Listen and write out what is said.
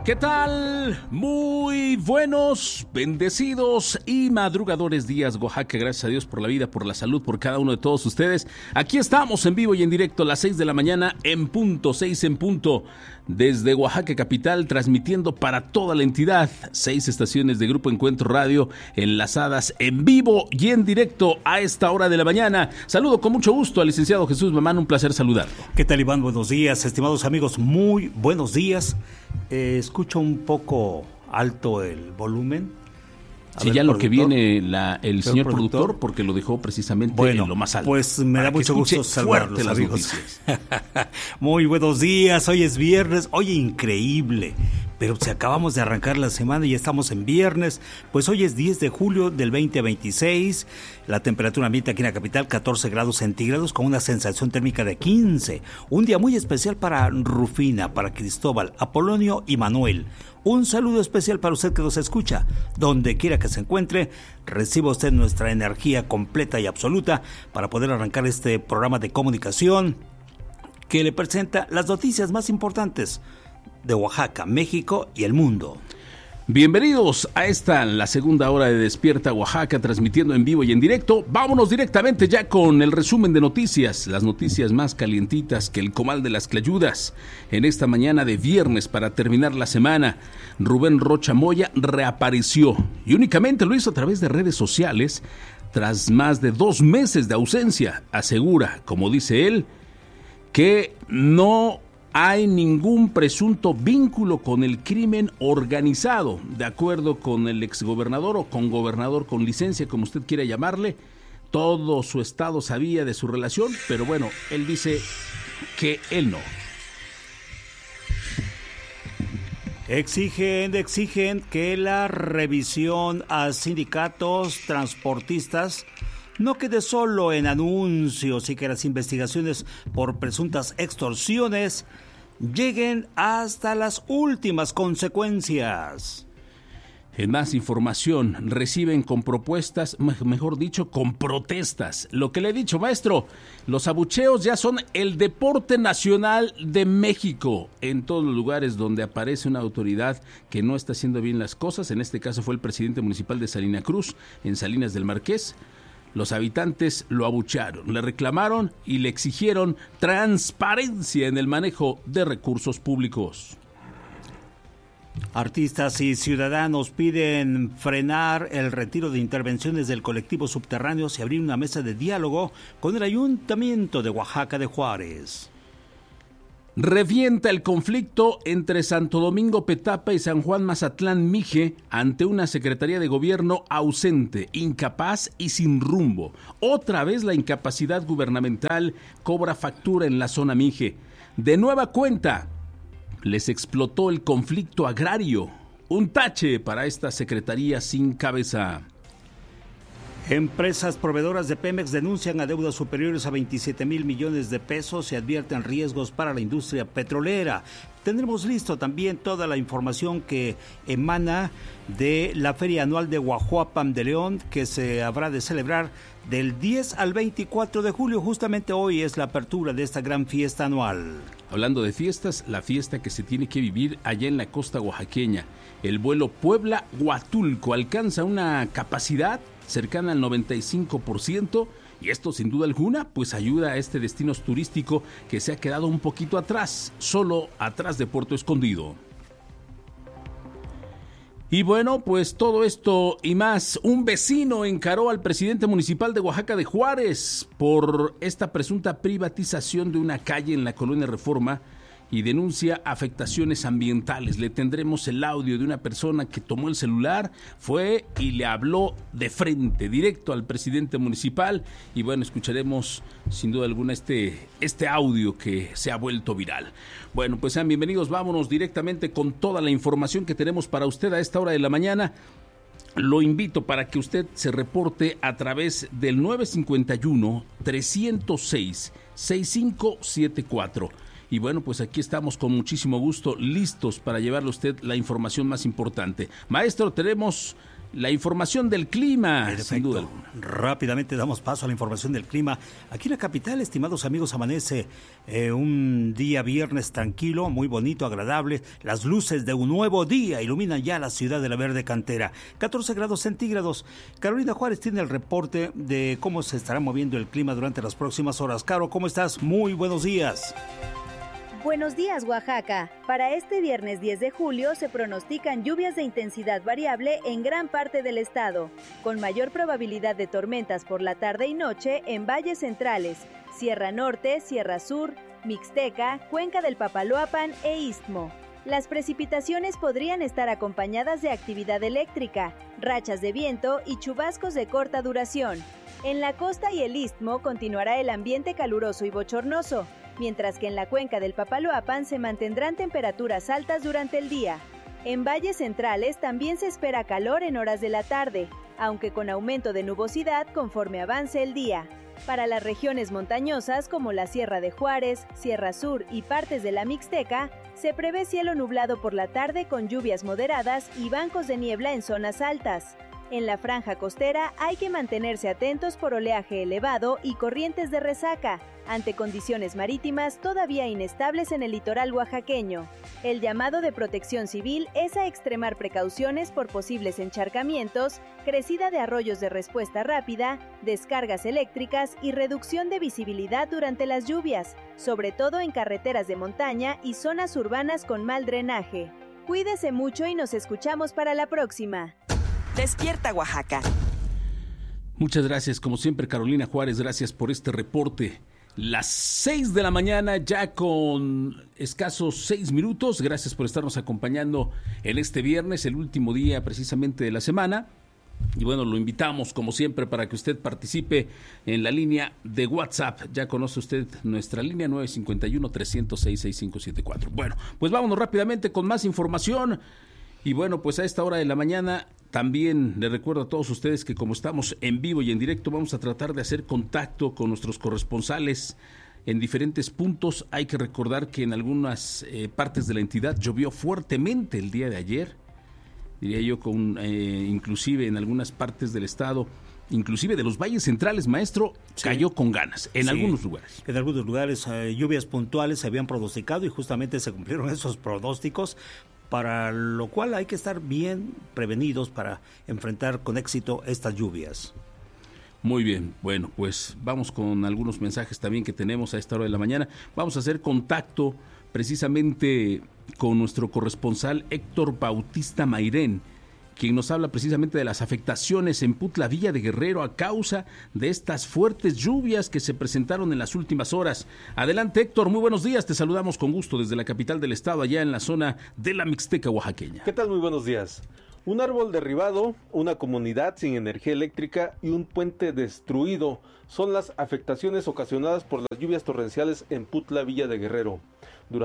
¿Qué tal? Muy buenos, bendecidos y madrugadores días, Oaxaca. Gracias a Dios por la vida, por la salud, por cada uno de todos ustedes. Aquí estamos en vivo y en directo a las 6 de la mañana, en punto, 6 en punto, desde Oaxaca capital, transmitiendo para toda la entidad. 6 estaciones de Grupo Encuentro Radio enlazadas en vivo y en directo a esta hora de la mañana. Saludo con mucho gusto al licenciado Jesús Mamán, un placer saludarlo. ¿Qué tal, Iván? Buenos días, estimados amigos, muy buenos días. Escucho un poco alto el volumen. Sí, ya lo que viene el señor productor, porque lo dejó precisamente en lo más alto. Pues me da mucho gusto saludarlos, amigos. Muy buenos días, hoy es viernes, oye, increíble. Pero si acabamos de arrancar la semana y ya estamos en viernes, pues hoy es 10 de julio del 2026, la temperatura ambiente aquí en la capital 14 grados centígrados con una sensación térmica de 15. Un día muy especial para Rufina, para Cristóbal, Apolonio y Manuel. Un saludo especial para usted que nos escucha, donde quiera que se encuentre. Reciba usted nuestra energía completa y absoluta para poder arrancar este programa de comunicación que le presenta las noticias más importantes de Oaxaca, México y el mundo. Bienvenidos a la segunda hora de Despierta Oaxaca, transmitiendo en vivo y en directo. Vámonos directamente ya con el resumen de noticias, las noticias más calientitas que el comal de las clayudas. En esta mañana de viernes, para terminar la semana, Rubén Rocha Moya reapareció y únicamente lo hizo a través de redes sociales tras más de 2 meses de ausencia. Asegura, como dice él, que no hay ningún presunto vínculo con el crimen organizado, de acuerdo con el exgobernador o con gobernador con licencia, como usted quiera llamarle. Todo su estado sabía de su relación, pero bueno, él dice que él no. Exigen que la revisión a sindicatos transportistas no quede solo en anuncios y que las investigaciones por presuntas extorsiones lleguen hasta las últimas consecuencias. En más información, reciben con propuestas, mejor dicho, con protestas. Lo que le he dicho, maestro, los abucheos ya son el deporte nacional de México. En todos los lugares donde aparece una autoridad que no está haciendo bien las cosas, en este caso fue el presidente municipal de Salina Cruz, en Salinas del Marqués, los habitantes lo abuchearon, le reclamaron y le exigieron transparencia en el manejo de recursos públicos. Artistas y ciudadanos piden frenar el retiro de intervenciones del colectivo Subterráneos y abrir una mesa de diálogo con el Ayuntamiento de Oaxaca de Juárez. Revienta el conflicto entre Santo Domingo Petapa y San Juan Mazatlán Mije ante una Secretaría de Gobierno ausente, incapaz y sin rumbo. Otra vez la incapacidad gubernamental cobra factura en la zona Mije. De nueva cuenta, les explotó el conflicto agrario. Un tache para esta secretaría sin cabeza. Empresas proveedoras de Pemex denuncian adeudas superiores a 27,000 millones de pesos y advierten riesgos para la industria petrolera. Tendremos listo también toda la información que emana de la Feria Anual de Guajuapan de León, que se habrá de celebrar del 10 al 24 de julio. Justamente hoy es la apertura de esta gran fiesta anual. Hablando de fiestas, la fiesta que se tiene que vivir allá en la costa oaxaqueña. El vuelo Puebla-Huatulco alcanza una capacidad cercana al 95%, y esto sin duda alguna pues ayuda a este destino turístico que se ha quedado un poquito atrás, solo atrás de Puerto Escondido. Y bueno, pues todo esto y más. Un vecino encaró al presidente municipal de Oaxaca de Juárez por esta presunta privatización de una calle en la colonia Reforma y denuncia afectaciones ambientales. Le tendremos el audio de una persona que tomó el celular, fue y le habló de frente, directo al presidente municipal. Y bueno, escucharemos sin duda alguna este audio que se ha vuelto viral. Bueno, pues sean bienvenidos, vámonos directamente con toda la información que tenemos para usted a esta hora de la mañana. Lo invito para que usted se reporte a través del 951-306-6574. Y bueno, pues aquí estamos con muchísimo gusto, listos para llevarle a usted la información más importante. Maestro, tenemos la información del clima, Perfecto. sin duda alguna. Rápidamente damos paso a la información del clima. Aquí en la capital, estimados amigos, amanece un día viernes tranquilo, muy bonito, agradable. Las luces de un nuevo día iluminan ya la ciudad de la verde cantera. 14 grados centígrados. Carolina Juárez tiene el reporte de cómo se estará moviendo el clima durante las próximas horas. Caro, ¿cómo estás? Muy buenos días. Buenos días, Oaxaca. Para este viernes 10 de julio se pronostican lluvias de intensidad variable en gran parte del estado, con mayor probabilidad de tormentas por la tarde y noche en valles centrales, Sierra Norte, Sierra Sur, Mixteca, Cuenca del Papaloapan e Istmo. Las precipitaciones podrían estar acompañadas de actividad eléctrica, rachas de viento y chubascos de corta duración. En la costa y el Istmo continuará el ambiente caluroso y bochornoso, mientras que en la cuenca del Papaloapan se mantendrán temperaturas altas durante el día. En valles centrales también se espera calor en horas de la tarde, aunque con aumento de nubosidad conforme avance el día. Para las regiones montañosas como la Sierra de Juárez, Sierra Sur y partes de la Mixteca, se prevé cielo nublado por la tarde con lluvias moderadas y bancos de niebla en zonas altas. En la franja costera hay que mantenerse atentos por oleaje elevado y corrientes de resaca, ante condiciones marítimas todavía inestables en el litoral oaxaqueño. El llamado de Protección Civil es a extremar precauciones por posibles encharcamientos, crecida de arroyos de respuesta rápida, descargas eléctricas y reducción de visibilidad durante las lluvias, sobre todo en carreteras de montaña y zonas urbanas con mal drenaje. Cuídese mucho y nos escuchamos para la próxima. Despierta Oaxaca. Muchas gracias, como siempre, Carolina Juárez, gracias por este reporte. Las 6 de la mañana, ya con escasos 6 minutos. Gracias por estarnos acompañando en este viernes, el último día precisamente de la semana. Y bueno, lo invitamos como siempre para que usted participe en la línea de WhatsApp. Ya conoce usted nuestra línea 951-306-6574. Bueno, pues vámonos rápidamente con más información. Y bueno, pues a esta hora de la mañana también les recuerdo a todos ustedes que como estamos en vivo y en directo, vamos a tratar de hacer contacto con nuestros corresponsales en diferentes puntos. Hay que recordar que en algunas partes de la entidad llovió fuertemente el día de ayer, diría yo, inclusive en algunas partes del estado, inclusive de los valles centrales, maestro, sí, cayó con ganas en algunos lugares. En algunos lugares lluvias puntuales se habían pronosticado y justamente se cumplieron esos pronósticos, para lo cual hay que estar bien prevenidos para enfrentar con éxito estas lluvias. Muy bien, bueno, pues vamos con algunos mensajes también que tenemos a esta hora de la mañana. Vamos a hacer contacto precisamente con nuestro corresponsal Héctor Bautista Mairén, quien nos habla precisamente de las afectaciones en Putla Villa de Guerrero a causa de estas fuertes lluvias que se presentaron en las últimas horas. Adelante, Héctor, muy buenos días, te saludamos con gusto desde la capital del estado, allá en la zona de la Mixteca oaxaqueña. ¿Qué tal? Muy buenos días. Un árbol derribado, una comunidad sin energía eléctrica y un puente destruido son las afectaciones ocasionadas por las lluvias torrenciales en Putla Villa de Guerrero.